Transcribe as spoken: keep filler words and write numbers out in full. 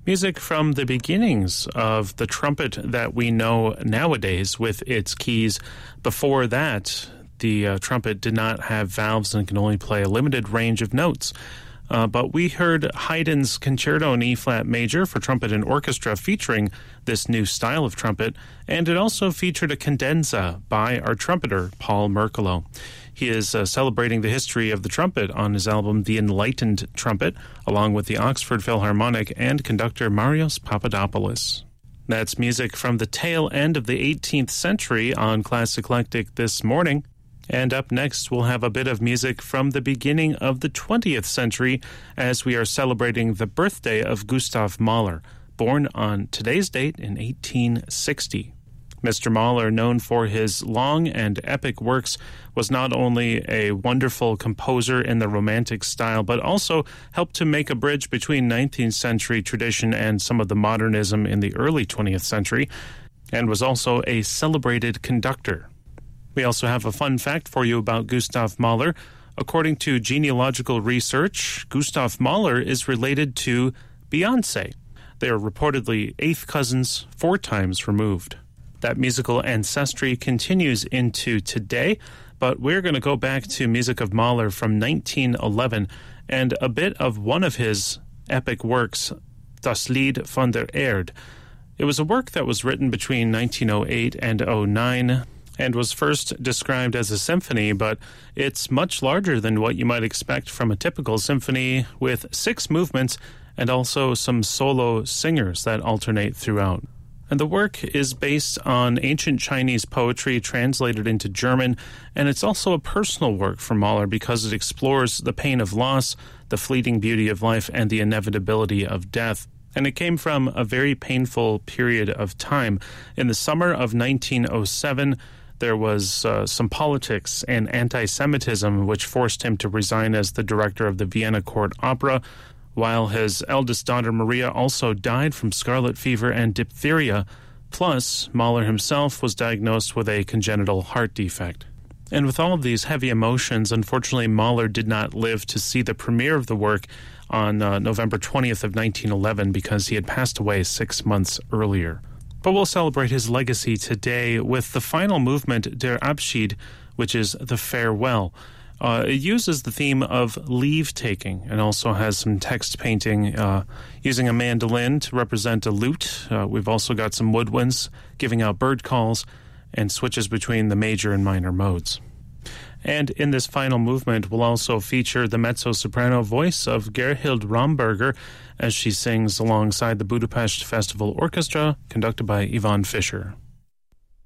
Music from the beginnings of the trumpet that we know nowadays with its keys. Before that, the uh, trumpet did not have valves and can only play a limited range of notes. Uh, but we heard Haydn's Concerto in E-flat major for trumpet and orchestra featuring this new style of trumpet, and it also featured a cadenza by our trumpeter, Paul Merkelo. He is uh, celebrating the history of the trumpet on his album The Enlightened Trumpet, along with the Oxford Philharmonic and conductor Marios Papadopoulos. That's music from the tail end of the eighteenth century on Classic Eclectic this morning. And up next, we'll have a bit of music from the beginning of the twentieth century as we are celebrating the birthday of Gustav Mahler, born on today's date in eighteen sixty. Mister Mahler, known for his long and epic works, was not only a wonderful composer in the Romantic style, but also helped to make a bridge between nineteenth century tradition and some of the modernism in the early twentieth century, and was also a celebrated conductor. We also have a fun fact for you about Gustav Mahler. According to genealogical research, Gustav Mahler is related to Beyoncé. They are reportedly eighth cousins, four times removed. That musical ancestry continues into today, but we're going to go back to music of Mahler from nineteen eleven and a bit of one of his epic works, Das Lied von der Erde. It was a work that was written between nineteen oh eight and oh nine, and was first described as a symphony, but it's much larger than what you might expect from a typical symphony, with six movements and also some solo singers that alternate throughout. And the work is based on ancient Chinese poetry translated into German, and it's also a personal work for Mahler because it explores the pain of loss, the fleeting beauty of life, and the inevitability of death. And it came from a very painful period of time. In the summer of nineteen oh seven, there was uh, some politics and anti-Semitism which forced him to resign as the director of the Vienna Court Opera, while his eldest daughter Maria also died from scarlet fever and diphtheria. Plus, Mahler himself was diagnosed with a congenital heart defect. And with all of these heavy emotions, unfortunately, Mahler did not live to see the premiere of the work on uh, November twentieth of nineteen eleven because he had passed away six months earlier. But we'll celebrate his legacy today with the final movement, Der Abschied, which is the farewell. Uh, it uses the theme of leave-taking and also has some text painting uh, using a mandolin to represent a lute. Uh, we've also got some woodwinds giving out bird calls and switches between the major and minor modes. And in this final movement, we'll also feature the mezzo-soprano voice of Gerhild Romberger as she sings alongside the Budapest Festival Orchestra, conducted by Ivan Fischer.